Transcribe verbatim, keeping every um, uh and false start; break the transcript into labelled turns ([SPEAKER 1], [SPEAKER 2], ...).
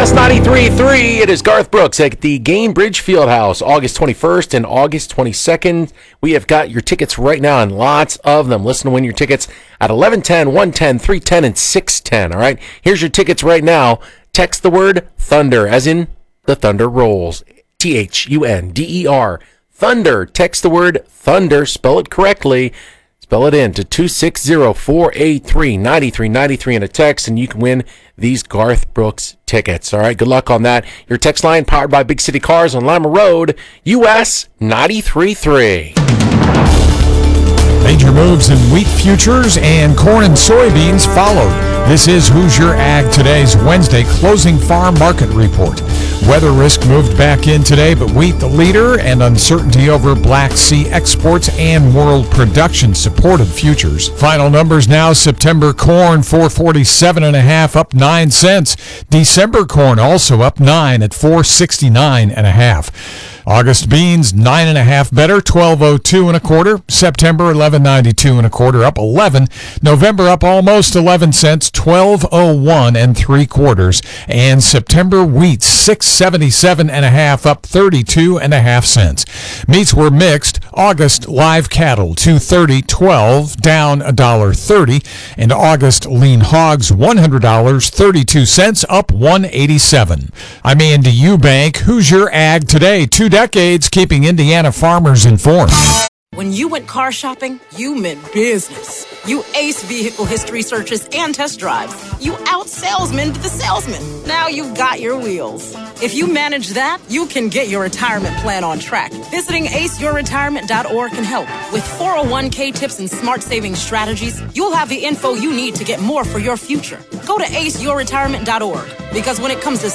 [SPEAKER 1] S ninety-three point three, it is Garth Brooks at the Gainbridge Fieldhouse, August twenty-first and August twenty-second. We have got your tickets right now, and lots of them. Listen to win your tickets at eleven ten, one ten, three ten, and six ten, all right? Here's your tickets right now. Text the word Thunder, as in the Thunder Rolls. T H U N D E R. Thunder. Text the word Thunder. Spell it correctly. Spell it in to two six zero, four eight three, nine three nine three in a text, and you can win these Garth Brooks tickets. All right, good luck on that. Your text line powered by Big City Cars on Lima Road, U S ninety-three point three.
[SPEAKER 2] Major moves in wheat futures and corn and soybeans followed. This is Who's Your Ag Today's Wednesday closing farm market report. Weather risk moved back in today, but wheat the leader, and uncertainty over Black Sea exports and world production supported futures. Final numbers now: September corn four forty-seven and a half, up nine cents. December corn also up nine at four sixty-nine and a half. August beans nine and a half better, twelve oh two and a quarter. September eleven ninety-two and a quarter, up eleven. November up almost eleven cents, twelve oh one and three quarters. And September wheat six seventy-seven and a half, up thirty-two and a half cents. Meats were mixed. August live cattle two thirty twelve, down a dollar thirty, and August lean hogs one hundred dollars thirty-two cents, up one eighty-seven. I'm Andy Eubank. Who's Your Ag Today? Two decades keeping Indiana farmers informed.
[SPEAKER 3] When you went car shopping, you meant business. You aced vehicle history searches and test drives. You out-salesmaned the salesman. Now you've got your wheels. If you manage that, you can get your retirement plan on track. Visiting ace your retirement dot org can help. With four oh one k tips and smart savings strategies, you'll have the info you need to get more for your future. Go to ace your retirement dot org, because when it comes to